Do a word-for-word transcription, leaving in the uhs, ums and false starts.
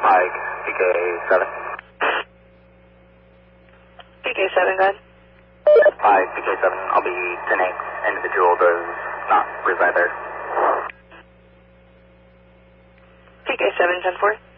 Pike, P K seven. P K seven, go ahead. Pike, P K seven, I'll be ten eight. Individual does not reside there. P K seven, ten four.